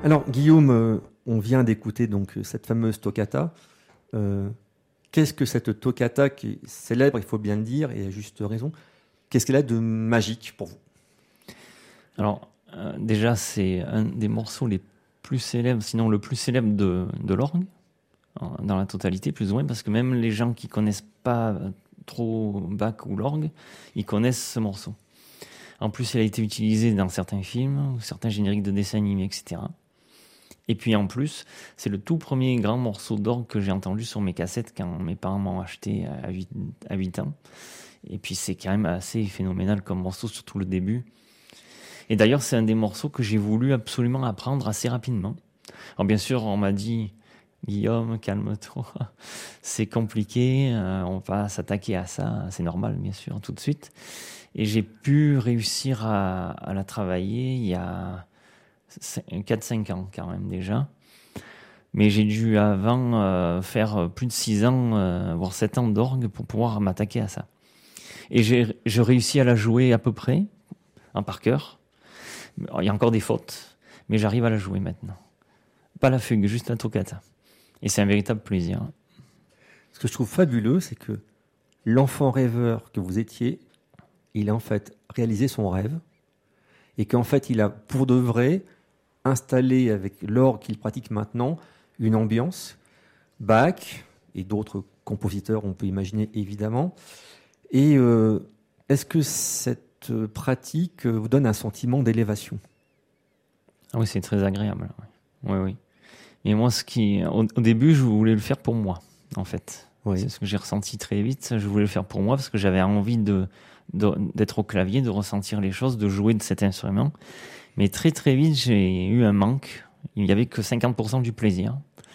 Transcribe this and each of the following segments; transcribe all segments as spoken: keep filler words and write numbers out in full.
Alors, Guillaume, euh, on vient d'écouter donc cette fameuse toccata. Euh, qu'est-ce que cette toccata qui est célèbre, il faut bien le dire, et à juste raison, qu'est-ce qu'elle a de magique pour vous? Alors, euh, déjà, c'est un des morceaux les plus célèbres, sinon le plus célèbre de, de l'orgue, dans la totalité, plus ou moins, parce que même les gens qui connaissent pas trop Bach ou l'orgue, ils connaissent ce morceau. En plus, elle a été utilisée dans certains films, certains génériques de dessins animés, et cetera. Et puis en plus, c'est le tout premier grand morceau d'orgue que j'ai entendu sur mes cassettes quand mes parents m'ont acheté à huit, à huit ans. Et puis c'est quand même assez phénoménal comme morceau, surtout le début. Et d'ailleurs, c'est un des morceaux que j'ai voulu absolument apprendre assez rapidement. Alors bien sûr, on m'a dit, Guillaume, calme-toi, c'est compliqué, euh, on va s'attaquer à ça, c'est normal bien sûr, tout de suite. Et j'ai pu réussir à, à la travailler il y a quatre cinq ans quand même déjà. Mais j'ai dû avant euh, faire plus de six ans, euh, voire sept ans d'orgue pour pouvoir m'attaquer à ça. Et j'ai, j'ai réussi à la jouer à peu près, en par cœur. Il y a encore des fautes, mais j'arrive à la jouer maintenant. Pas la fugue, juste la toccata. Et c'est un véritable plaisir. Ce que je trouve fabuleux, c'est que l'enfant rêveur que vous étiez, il a en fait réalisé son rêve, et qu'en fait, il a pour de vrai installé avec l'orgue qu'il pratique maintenant une ambiance, Bach et d'autres compositeurs, on peut imaginer évidemment. Et euh, est-ce que cette pratique vous donne un sentiment d'élévation? Ah oui, c'est très agréable. Oui, oui. Et moi, ce qui, au, au début, je voulais le faire pour moi, en fait. Oui. C'est ce que j'ai ressenti très vite. Je voulais le faire pour moi parce que j'avais envie de, de, d'être au clavier, de ressentir les choses, de jouer de cet instrument. Mais très, très vite, j'ai eu un manque. Il n'y avait que cinquante pour cent du plaisir.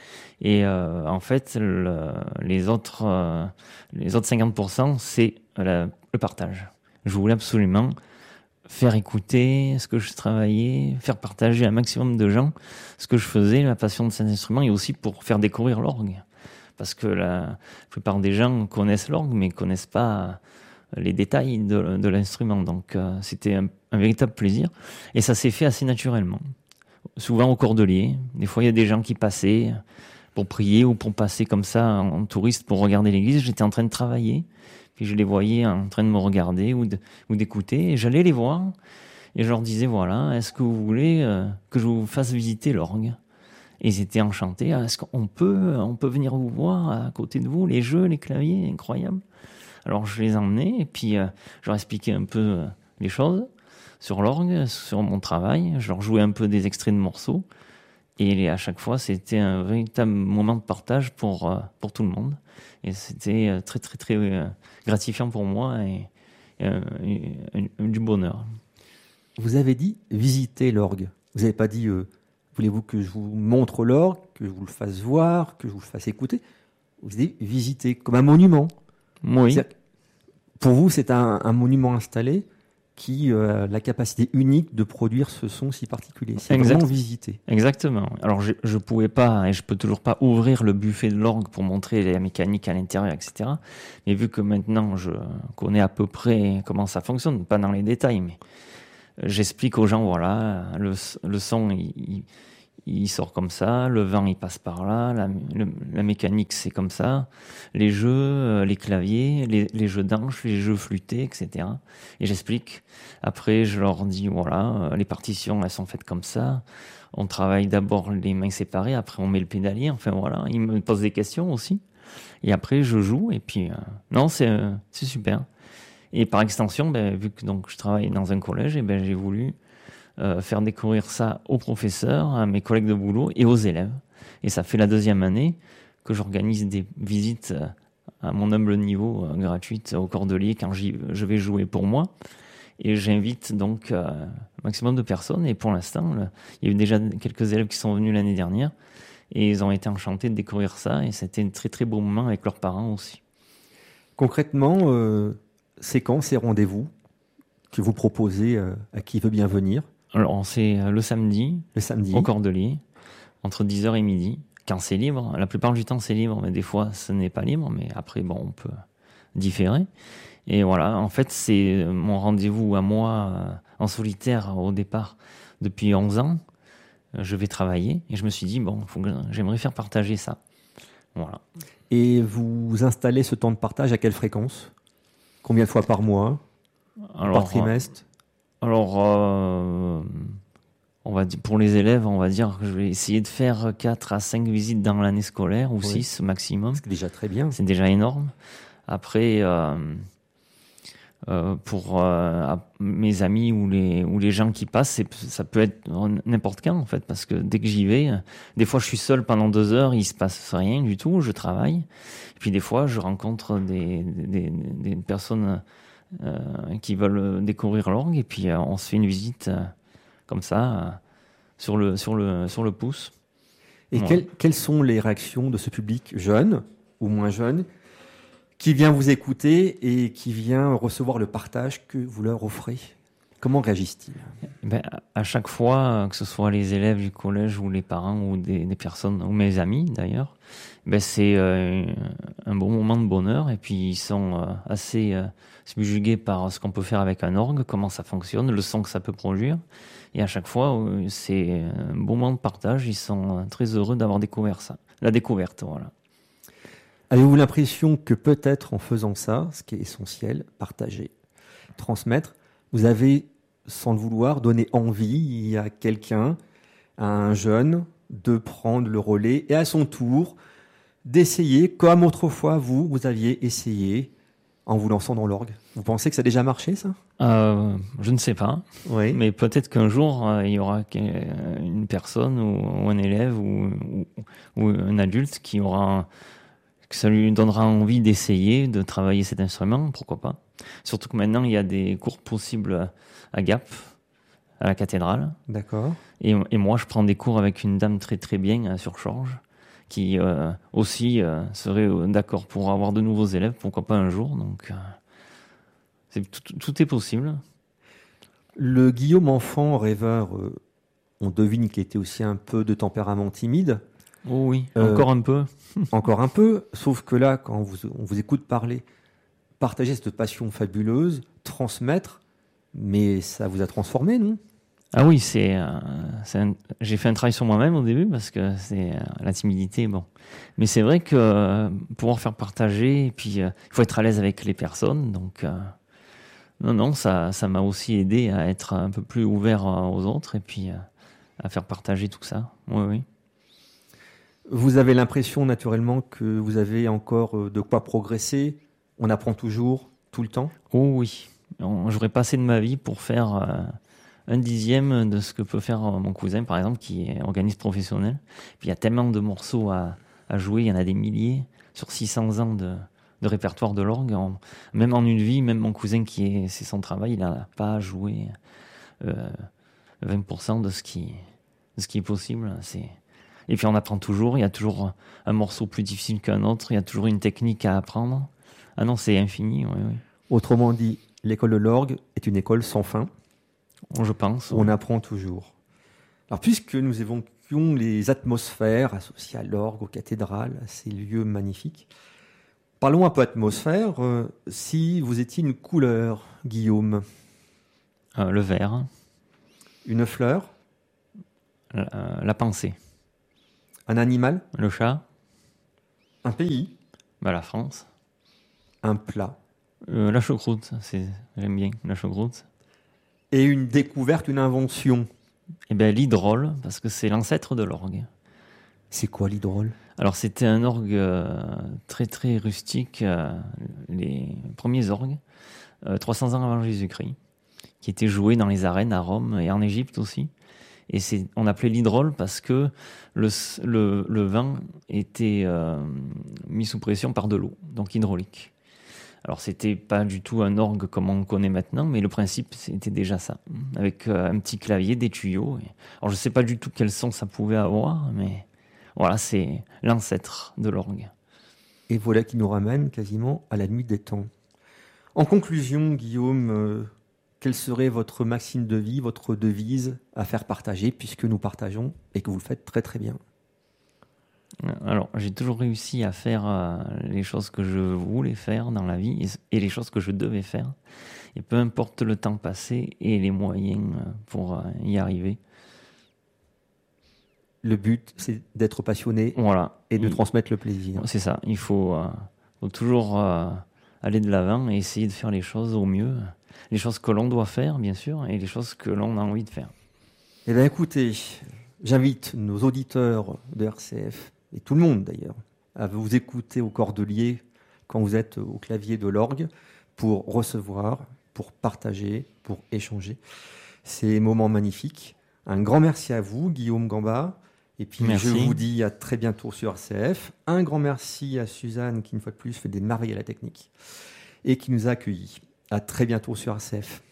Et euh, en fait, le, les, autres, euh, les autres cinquante pour cent, c'est la, le partage. Je voulais absolument faire écouter ce que je travaillais, faire partager un maximum de gens ce que je faisais, la passion de cet instrument, et aussi pour faire découvrir l'orgue. Parce que la plupart des gens connaissent l'orgue, mais ne connaissent pas les détails de, de l'instrument. Donc euh, c'était un, un véritable plaisir. Et ça s'est fait assez naturellement. Souvent au Cordelier. Des fois, il y a des gens qui passaient pour prier ou pour passer comme ça en, en touriste pour regarder l'église. J'étais en train de travailler. Puis je les voyais en train de me regarder ou, de, ou d'écouter. Et j'allais les voir. Et je leur disais, voilà, est-ce que vous voulez euh, que je vous fasse visiter l'orgue? Et ils étaient enchantés. Est-ce qu'on peut, on peut venir vous voir à côté de vous, les jeux, les claviers, incroyable. Alors je les emmenais et puis euh, je leur expliquais un peu euh, les choses sur l'orgue, sur mon travail. Je leur jouais un peu des extraits de morceaux. Et à chaque fois, c'était un véritable moment de partage pour, euh, pour tout le monde. Et c'était très, très, très euh, gratifiant pour moi et, et, euh, et, et, et du bonheur. Vous avez dit visiter l'orgue. Vous n'avez pas dit euh, voulez-vous que je vous montre l'orgue, que je vous le fasse voir, que je vous le fasse écouter. Vous avez dit visiter, comme un monument. Oui. C'est-à-dire, pour vous, c'est un, un monument installé qui euh, a la capacité unique de produire ce son si particulier. C'est exact. Vraiment visiter. Exactement. Alors, je ne pouvais pas, et je peux toujours pas ouvrir le buffet de l'orgue pour montrer la mécanique à l'intérieur, et cetera. Mais vu que maintenant, je connais à peu près comment ça fonctionne, pas dans les détails, mais j'explique aux gens, voilà, le, le son, il, il, il sort comme ça, le vent, il passe par là, la, le, la mécanique, c'est comme ça, les jeux, les claviers, les, les jeux d'anches, les jeux flûtés, et cetera. Et j'explique. Après, je leur dis, voilà, les partitions, elles sont faites comme ça. On travaille d'abord les mains séparées, après on met le pédalier. Enfin, voilà, ils me posent des questions aussi. Et après, je joue, et puis, euh, non, c'est, euh, c'est super. Et par extension, ben, vu que donc, je travaille dans un collège, et ben, j'ai voulu euh, faire découvrir ça aux professeurs, à mes collègues de boulot et aux élèves. Et ça fait la deuxième année que j'organise des visites à mon humble niveau, euh, gratuites au Cordelier quand j'y, je vais jouer pour moi. Et j'invite donc euh, un maximum de personnes. Et pour l'instant, là, il y a eu déjà quelques élèves qui sont venus l'année dernière et ils ont été enchantés de découvrir ça. Et c'était un très très beau moment avec leurs parents aussi. Concrètement, euh, c'est quand ces rendez-vous que vous proposez euh, à qui veut bien venir? Alors, c'est le samedi, le samedi, au Cordelier, entre dix heures et midi, quand c'est libre. La plupart du temps, c'est libre, mais des fois, ce n'est pas libre. Mais après, bon, on peut différer. Et voilà, en fait, c'est mon rendez-vous à moi, euh, en solitaire, au départ, depuis onze ans. je vais travailler. Et je me suis dit, bon, faut que, j'aimerais faire partager ça. Voilà. Et vous installez ce temps de partage à quelle fréquence? Combien de fois par mois? Alors, par trimestre? Alors, euh, on va dire, pour les élèves, on va dire que je vais essayer de faire quatre à cinq visites dans l'année scolaire, ou oui. six maximum. C'est déjà très bien. C'est déjà énorme. Après, euh, euh, pour euh, mes amis ou les, ou les gens qui passent, c'est, ça peut être n'importe quand, en fait, parce que dès que j'y vais, des fois je suis seul pendant deux heures, il se passe rien du tout, je travaille. Et puis des fois, je rencontre des, des, des personnes euh, qui veulent découvrir l'orgue, et puis euh, on se fait une visite euh, comme ça, euh, sur le, sur le, sur le pouce. Et ouais. quelles, quelles sont les réactions de ce public jeune ou moins jeune qui vient vous écouter et qui vient recevoir le partage que vous leur offrez? Comment réagissent-ils? Ben, à chaque fois, que ce soit les élèves du collège ou les parents ou des, des personnes, ou mes amis d'ailleurs, ben c'est euh, un bon moment de bonheur, et puis ils sont euh, assez euh, subjugués par ce qu'on peut faire avec un orgue, comment ça fonctionne, le son que ça peut produire. Et à chaque fois, euh, c'est un bon moment de partage, ils sont très heureux d'avoir découvert ça, la découverte, voilà. Avez-vous l'impression que peut-être en faisant ça, ce qui est essentiel, partager, transmettre, vous avez, sans le vouloir, donné envie à quelqu'un, à un jeune, de prendre le relais et à son tour d'essayer, comme autrefois vous, vous aviez essayé en vous lançant dans l'orgue? Vous pensez que ça a déjà marché, ça? euh, Je ne sais pas, oui. Mais peut-être qu'un jour, euh, il y aura une personne ou, ou un élève ou, ou, ou un adulte qui aura... que ça lui donnera envie d'essayer de travailler cet instrument, pourquoi pas. Surtout que maintenant, il y a des cours possibles à Gap, à la cathédrale. D'accord. Et, et moi, je prends des cours avec une dame très très bien sur Chorges, qui euh, aussi euh, serait d'accord pour avoir de nouveaux élèves, pourquoi pas un jour. Donc, euh, c'est, tout, tout est possible. Le Guillaume enfant rêveur, euh, on devine qu'il était aussi un peu de tempérament timide. Oh oui, euh, encore un peu. Encore un peu, sauf que là, quand vous, on vous écoute parler, partager cette passion fabuleuse, transmettre, mais ça vous a transformé, non? Ah oui, c'est, euh, c'est un, j'ai fait un travail sur moi-même au début, parce que c'est euh, la timidité, bon. Mais c'est vrai que euh, pouvoir faire partager, et puis il euh, faut être à l'aise avec les personnes, donc euh, non, non, ça, ça m'a aussi aidé à être un peu plus ouvert aux autres, et puis euh, à faire partager tout ça. Oui, oui. Vous avez l'impression naturellement que vous avez encore de quoi progresser? On apprend toujours, tout le temps? Oh oui. J'aurais passé de ma vie pour faire euh, un dixième de ce que peut faire mon cousin, par exemple, qui est organiste professionnel. Puis il y a tellement de morceaux à, à jouer, il y en a des milliers, sur six cents ans de, de répertoire de l'orgue. En, même en une vie, même mon cousin, qui est, c'est son travail, il n'a pas joué euh, vingt pour cent de ce qui, de ce qui est possible. C'est... Et puis on apprend toujours, il y a toujours un morceau plus difficile qu'un autre, il y a toujours une technique à apprendre. Ah non, c'est infini, oui, oui. Autrement dit, l'école de l'orgue est une école sans fin. Je pense. On oui. apprend toujours. Alors, puisque nous évoquions les atmosphères associées à l'orgue, aux cathédrales, à ces lieux magnifiques, parlons un peu atmosphère. Euh, si vous étiez une couleur, Guillaume? euh, Le vert. Une fleur? La, la pensée. Un animal? Le chat. Un pays? Bah, la France. Un plat? euh, La choucroute, c'est... j'aime bien la choucroute. Et une découverte, une invention? Eh bien, l'hydrole, parce que c'est l'ancêtre de l'orgue. C'est quoi l'hydrole? Alors, c'était un orgue euh, très très rustique, euh, les premiers orgues, euh, trois cents ans avant Jésus-Christ, qui étaient joués dans les arènes à Rome et en Égypte aussi. Et c'est, on appelait l'hydrole parce que le, le, le vin était euh, mis sous pression par de l'eau, donc hydraulique. Alors c'était pas du tout un orgue comme on le connaît maintenant, mais le principe c'était déjà ça, avec euh, un petit clavier, des tuyaux. Et... Alors je sais pas du tout quel son ça pouvait avoir, mais voilà, c'est l'ancêtre de l'orgue. Et voilà qui nous ramène quasiment à la nuit des temps. En conclusion, Guillaume, euh, quelle serait votre maxime de vie, votre devise à faire partager, puisque nous partageons et que vous le faites très très bien? Alors, j'ai toujours réussi à faire euh, les choses que je voulais faire dans la vie et, et les choses que je devais faire. Et peu importe le temps passé et les moyens pour euh, y arriver. le but, c'est d'être passionné voilà. et de Il, transmettre le plaisir. C'est ça. Il faut, euh, faut toujours euh, aller de l'avant et essayer de faire les choses au mieux. Les choses que l'on doit faire, bien sûr, et les choses que l'on a envie de faire. Eh bien, écoutez, j'invite nos auditeurs de R C F, et tout le monde d'ailleurs, à vous écouter au Cordelier quand vous êtes au clavier de l'orgue pour recevoir, pour partager, pour échanger ces moments magnifiques. Un grand merci à vous, Guillaume Gamba. Et puis, merci. Je vous dis à très bientôt sur R C F. Un grand merci à Suzanne qui, une fois de plus, fait des merveilles à la technique et qui nous a accueillis. À très bientôt sur R C F.